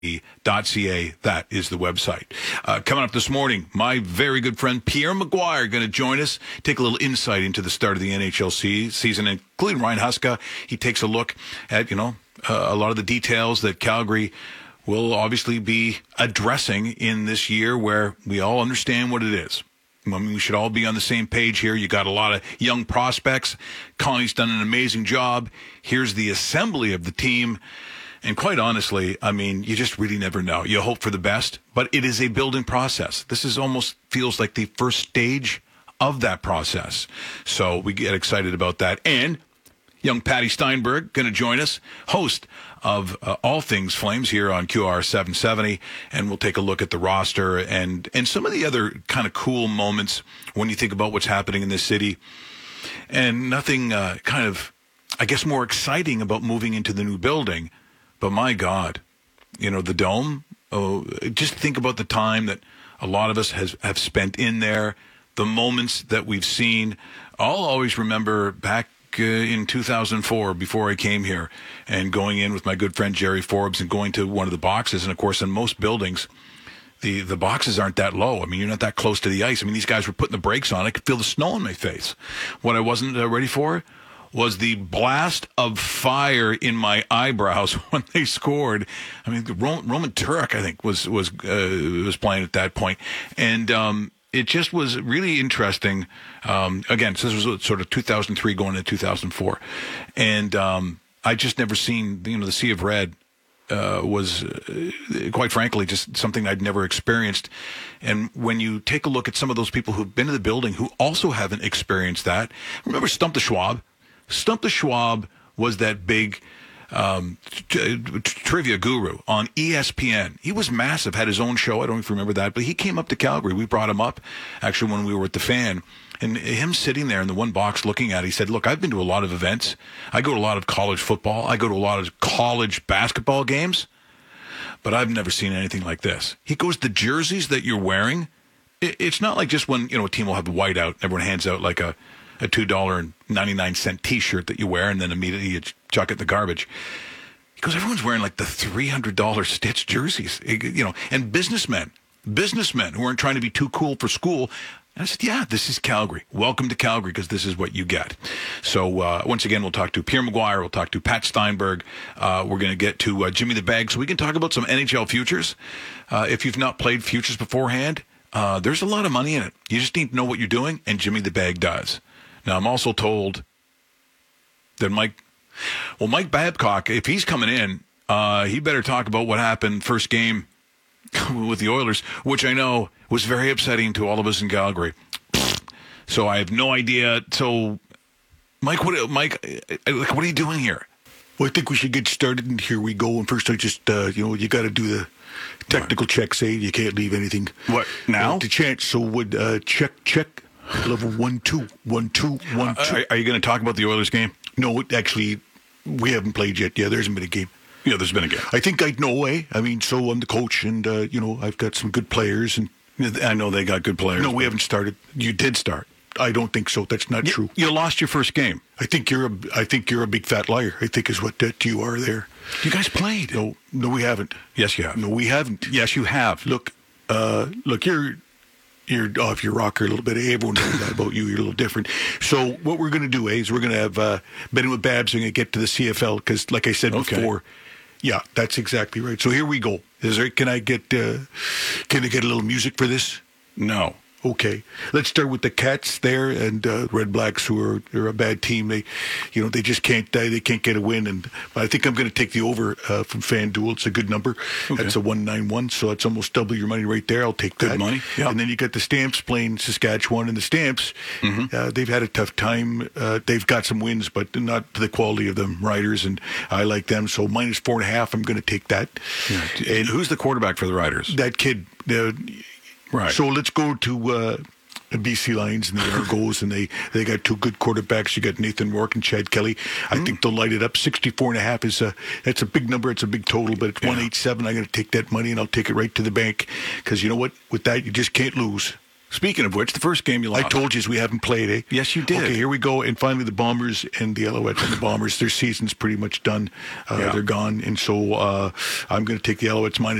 .ca. That is the website. Coming up this morning, my very good friend Pierre McGuire going to join us, take a little insight into the start of the NHL season, including Ryan Huska. He takes a look at, a lot of the details that Calgary will obviously be addressing in this year where we all understand what it is. I mean, we should all be on the same page here. You got a lot of young prospects. Connie's done an amazing job. Here's the assembly of the team. And quite honestly, I mean, you just really never know. You hope for the best, but it is a building process. This is almost feels like the first stage of that process. So we get excited about that. And young Patty Steinberg going to join us, host of All Things Flames here on QR 770. And we'll take a look at the roster and some of the other kind of cool moments when you think about what's happening in this city. And nothing kind of, I guess, more exciting about moving into the new building. But my God, the Dome, just think about the time that a lot of us have spent in there, the moments that we've seen. I'll always remember back in 2004, before I came here, and going in with my good friend Jerry Forbes and going to one of the boxes. And, of course, in most buildings, the boxes aren't that low. I mean, you're not that close to the ice. I mean, these guys were putting the brakes on. I could feel the snow on my face. What I wasn't ready for was the blast of fire in my eyebrows when they scored. I mean, Roman Turek, I think, was playing at that point. And it just was really interesting. Again, so this was sort of 2003 going into 2004. And I just never seen, the Sea of Red was, quite frankly, just something I'd never experienced. And when you take a look at some of those people who've been to the building who also haven't experienced that, remember Stump the Schwab? Stump the Schwab was that big trivia guru on ESPN. He was massive, had his own show. I don't even remember that, but he came up to Calgary. We brought him up, actually, when we were at the Fan. And him sitting there in the one box looking at it, he said, look, I've been to a lot of events. I go to a lot of college football. I go to a lot of college basketball games. But I've never seen anything like this. He goes, the jerseys that you're wearing, it's not like just when, a team will have the whiteout, everyone hands out like a $2.99 T-shirt that you wear, and then immediately you chuck it in the garbage. Because everyone's wearing like the $300 Stitch jerseys, and businessmen who aren't trying to be too cool for school. And I said, yeah, this is Calgary. Welcome to Calgary, because this is what you get. So once again, we'll talk to Pierre McGuire. We'll talk to Pat Steinberg. We're going to get to Jimmy the Bag, so we can talk about some NHL futures. If you've not played futures beforehand, there's a lot of money in it. You just need to know what you're doing, and Jimmy the Bag does. Now, I'm also told that Mike Babcock, if he's coming in, he better talk about what happened first game with the Oilers, which I know was very upsetting to all of us in Calgary. So I have no idea. So, Mike, what are you doing here? Well, I think we should get started, and here we go. And first, I just, you got to do the technical check. Say you can't leave anything. What now? To chance. So would check. Level 1, 2, 1, 2, 1, 2. Are you going to talk about the Oilers game? No, actually, we haven't played yet. Yeah, there hasn't been a game. Yeah, there's been a game. I think I'd know, eh? I mean, so I'm the coach, and, I've got some good players. And I know they got good players. No, we haven't started. You did start. I don't think so. That's not true. You lost your first game. I think you're a big fat liar. I think is what you are there. You guys played. No, we haven't. Yes, you have. No, we haven't. Yes, you have. Look, you're off your rocker a little bit. Everyone knows that about you. You're a little different. So what we're going to do is we're going to have Betting with Babs. We're going to get to the CFL because, like I said before, yeah, that's exactly right. So here we go. Can I get a little music for this? No. Okay, let's start with the Cats there and Red Blacks, they're a bad team. They just can't get a win. And I think I'm going to take the over from FanDuel. It's a good number. Okay. That's a 191, so it's almost double your money right there. I'll take that. Good money. Yep. And then you got the Stamps playing Saskatchewan, and the Stamps they've had a tough time. They've got some wins, but not to the quality of the Riders, and I like them. So minus 4.5, I'm going to take that. Yeah. And who's the quarterback for the Riders? That kid. Right. So let's go to the BC Lions and the Argos, and they got two good quarterbacks. You got Nathan Rourke and Chad Kelly. I think they'll light it up. 64.5 that's a big number. It's a big total, but it's 187. I'm going to take that money, and I'll take it right to the bank because you know what? With that, you just can't lose. Speaking of which, the first game you lost. I told you we haven't played, eh? Yes, you did. Okay, here we go. And finally, the Bombers and the Alouettes and the Bombers, their season's pretty much done. They're gone. And so I'm going to take the Alouettes